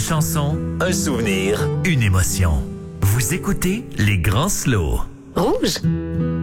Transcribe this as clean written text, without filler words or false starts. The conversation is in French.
chanson, un souvenir, une émotion. Vous écoutez les grands slows. Rouge.